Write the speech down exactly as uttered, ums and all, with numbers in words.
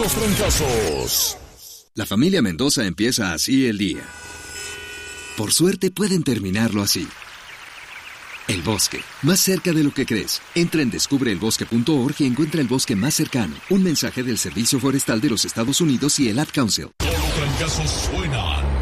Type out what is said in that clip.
los trancazos. La familia Mendoza empieza así el día. Por suerte pueden terminarlo así. El bosque, más cerca de lo que crees. Entra en descubre el bosque punto org y encuentra el bosque más cercano. Un mensaje del Servicio Forestal de los Estados Unidos y el Ad Council. Todos los trancazos suenan